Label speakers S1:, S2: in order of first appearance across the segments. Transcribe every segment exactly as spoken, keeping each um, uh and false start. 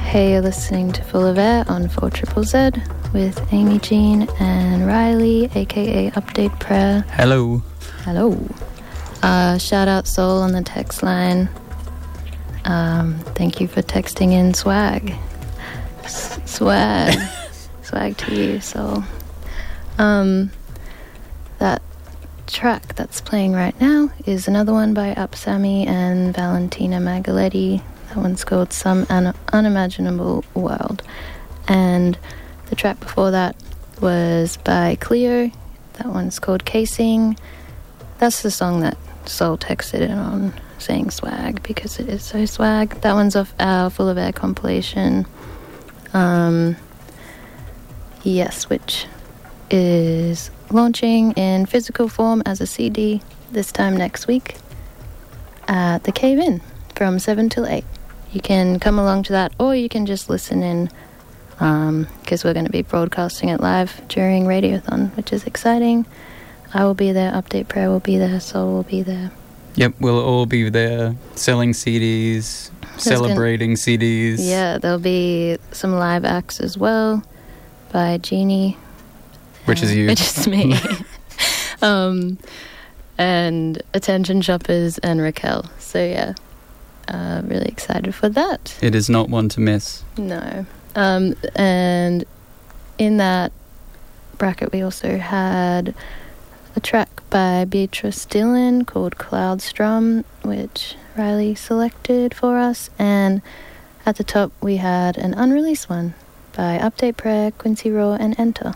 S1: Hey, you're listening to Full of Air on four triple Z with Amy Jean and Riley, aka Update Prayer.
S2: Hello.
S1: Hello. Uh, shout out Soul on the text line. Um, thank you for texting in swag. S- swag. Swag to you, Soul. Um, that track that's playing right now is another one by Upsammy and Valentina Magaletti. That one's called Some Un- Unimaginable World. And the track before that was by Cleo. That one's called Casing. That's the song that Soul texted in on, saying swag, because it is so swag. That one's off our Full of Air compilation. Um, yes, which is launching in physical form as a C D this time next week at the Cave Inn from seven till eight. You can come along to that, or you can just listen in, because um, we're going to be broadcasting it live during Radiothon, which is exciting. I will be there, Update Prayer will be there, Soul will be there.
S2: Yep, we'll all be there selling C Ds, There's celebrating gonna, C Ds.
S1: Yeah, there'll be some live acts as well by Jeannie.
S2: Which is you.
S1: Which is me. um, and Attention Shoppers and Raquel. So yeah, uh, really excited for that.
S2: It is not one to miss.
S1: No. Um, and in that bracket we also had a track by Beatrice Dillon called Cloudstrom, which Riley selected for us. And at the top we had an unreleased one by Update Prayer, Quincy Raw and Enter.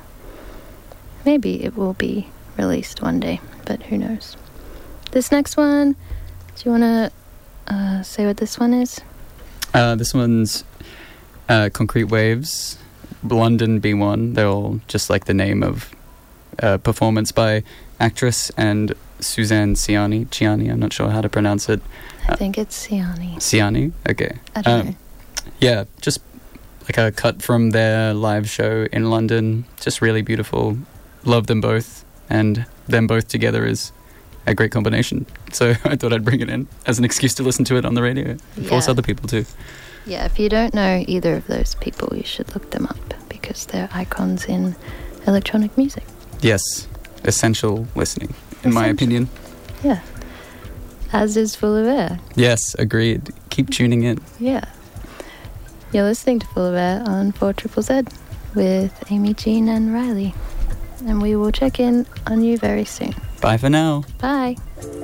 S1: Maybe it will be released one day, but who knows. This next one, do you want to uh, say what this one is?
S2: Uh, this one's uh, Concrete Waves, London B one. They're all just like the name of a performance by actress and Suzanne Ciani. Ciani, I'm not sure how to pronounce it.
S1: I uh, think it's Ciani.
S2: Ciani? Okay.
S1: I don't
S2: um,
S1: know.
S2: Yeah, just like a cut from their live show in London. Just really beautiful. Love them both, and them both together is a great combination. So I thought I'd bring it in as an excuse to listen to it on the radio and
S1: yeah.
S2: force other people to.
S1: Yeah, if you don't know either of those people, you should look them up, because they're icons in electronic music.
S2: Yes, essential listening, in essential. my opinion.
S1: Yeah, as is Full of Air.
S2: Yes, agreed. Keep tuning in.
S1: Yeah. You're listening to Full of Air on four triple Z with Amy Jean and Riley. And we will check in on you very soon.
S2: Bye for now.
S1: Bye.